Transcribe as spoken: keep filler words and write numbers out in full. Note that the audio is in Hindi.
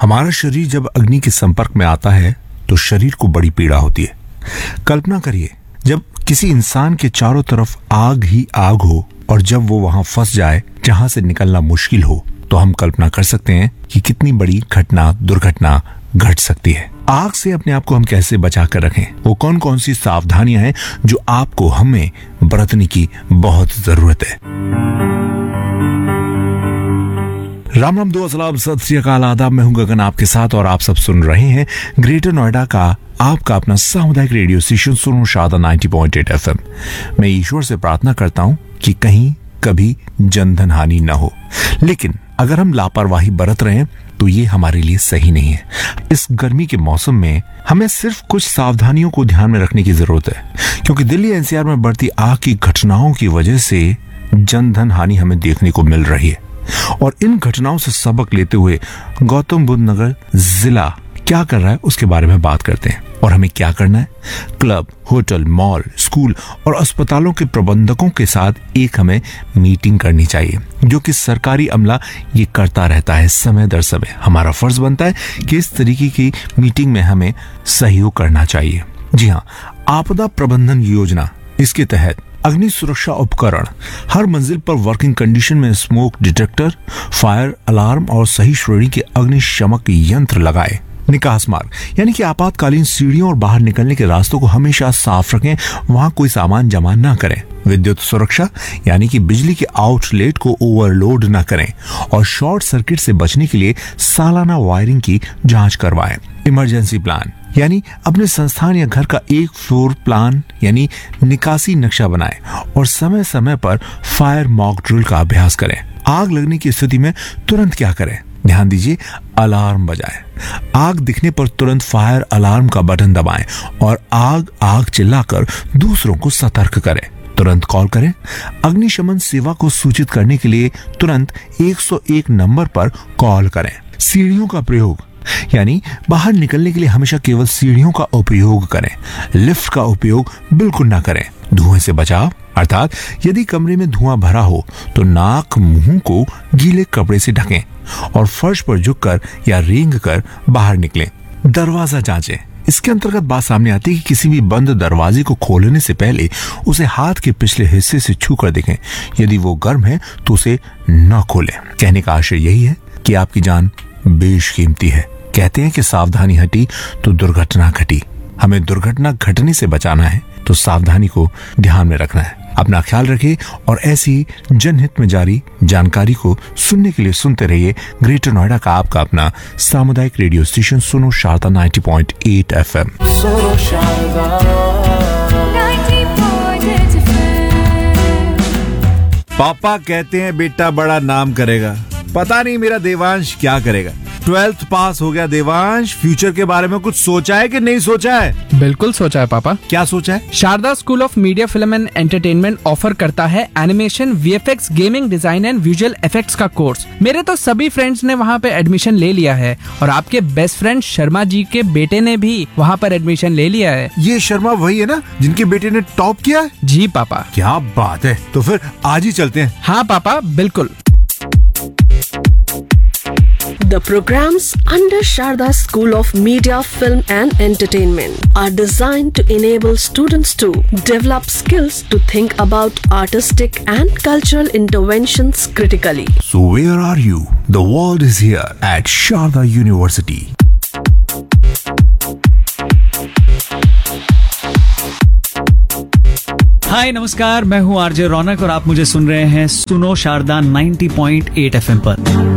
हमारा शरीर जब अग्नि के संपर्क में आता है तो शरीर को बड़ी पीड़ा होती है। कल्पना करिए, जब किसी इंसान के चारों तरफ आग ही आग हो और जब वो वहां फंस जाए जहां से निकलना मुश्किल हो, तो हम कल्पना कर सकते हैं कि कितनी बड़ी घटना दुर्घटना घट सकती है। आग से अपने आप को हम कैसे बचा कर रखें, वो कौन कौन सी सावधानियां हैं जो आपको हमें बरतने की बहुत जरूरत है। राम राम, दो अस्सलाम, सत श्री अकाल, आदाब। मैं हूं गगन आपके साथ और आप सब सुन रहे हैं ग्रेटर नोएडा का आपका अपना सामुदायिक रेडियो स्टेशन सुनो शारदा नब्बे पॉइंट आठ एफ एम। मैं ईश्वर से प्रार्थना करता हूं कि कहीं कभी जनधन हानि न हो, लेकिन अगर हम लापरवाही बरत रहे हैं तो ये हमारे लिए सही नहीं है। इस गर्मी के मौसम में हमें सिर्फ कुछ सावधानियों को ध्यान में रखने की जरूरत है, क्योंकि दिल्ली एन सी आर में बढ़ती आग की घटनाओं की वजह से जनधन हानि हमें देखने को मिल रही है। और इन घटनाओं से सबक लेते हुए गौतम बुद्ध नगर जिला क्या कर रहा है उसके बारे में बात करते हैं। और हमें क्या करना है? क्लब, होटल, मॉल, स्कूल और अस्पतालों के प्रबंधकों के साथ एक हमें मीटिंग करनी चाहिए, जो कि सरकारी अमला ये करता रहता है समय दर समय। हमारा फर्ज बनता है कि इस तरीके की मीटिंग में हमें सहयोग करना चाहिए। जी हाँ, आपदा प्रबंधन योजना, इसके तहत अग्नि सुरक्षा उपकरण हर मंजिल पर वर्किंग कंडीशन में स्मोक डिटेक्टर, फायर अलार्म और सही श्रेणी के अग्निशमक यंत्र लगाए। निकास मार्ग यानी कि आपातकालीन सीढ़ियों और बाहर निकलने के रास्तों को हमेशा साफ रखें, वहां कोई सामान जमा न करें। विद्युत सुरक्षा यानी कि बिजली के आउटलेट को ओवरलोड न करें और शॉर्ट सर्किट से बचने के लिए सालाना वायरिंग की जांच करवाएं। इमरजेंसी प्लान यानी अपने संस्थान या घर का एक फ्लोर प्लान यानी निकासी नक्शा बनाएं और समय समय पर फायर मॉक ड्रिल का अभ्यास करें। आग लगने की स्थिति में तुरंत क्या करें? ध्यान दीजिए, अलार्म बजाएं। आग दिखने पर तुरंत फायर अलार्म का बटन दबाएं और आग आग चिल्लाकर दूसरों को सतर्क करें। तुरंत कॉल करें। अग्निशमन सेवा को सूचित करने के लिए तुरंत एक सौ एक नंबर पर कॉल करें। सीढ़ियों का प्रयोग यानी बाहर निकलने के लिए हमेशा केवल सीढ़ियों का उपयोग करें। लिफ्ट का उपयोग बिल्कुल ना करें। धुएं से बचाव अर्थात यदि कमरे में धुआं भरा हो तो नाक मुंह को गीले कपड़े से ढकें और फर्श पर झुककर या रेंग कर बाहर निकलें। दरवाजा जांचें। इसके अंतर्गत बात सामने आती है कि किसी भी बंद दरवाजे को खोलने से पहले उसे हाथ के पिछले हिस्से से छू कर देखें। यदि वो गर्म है तो उसे न खोलें। कहने का आशय यही है कि आपकी जान बेशकीमती है। कहते हैं कि सावधानी हटी तो दुर्घटना घटी। हमें दुर्घटना घटने से बचाना है तो सावधानी को ध्यान में रखना है। अपना ख्याल रखिए और ऐसी जनहित में जारी जानकारी को सुनने के लिए सुनते रहिए ग्रेटर नोएडा का आपका अपना सामुदायिक रेडियो स्टेशन सुनो शारदा नब्बे पॉइंट आठ एफ एम। पापा कहते हैं बेटा बड़ा नाम करेगा, पता नहीं मेरा देवांश क्या करेगा। ट्वेल्थ पास हो गया देवांश, फ्यूचर के बारे में कुछ सोचा है कि नहीं सोचा है? बिल्कुल सोचा है पापा। क्या सोचा है? Sharda school of media film and entertainment offer करता है animation, V F x, gaming, design and visual effects का कोर्स। मेरे तो सभी फ्रेंड्स ने वहाँ पे एडमिशन ले लिया है और आपके बेस्ट फ्रेंड शर्मा जी के बेटे ने भी वहाँ पर एडमिशन ले लिया है। ये शर्मा वही है ना जिनके बेटे ने टॉप किया है? जी पापा। क्या बात है, तो फिर आज ही चलते हैं। हाँ पापा बिल्कुल। The programs under Sharda School of Media, Film and Entertainment are designed to enable students to develop skills to think about artistic and cultural interventions critically. So where are you? The world is here at Sharda University. हाय नमस्कार, मैं हूँ आरजे रौनक और आप मुझे सुन रहे हैं सुनो शारदा नब्बे पॉइंट आठ एफ एम पर।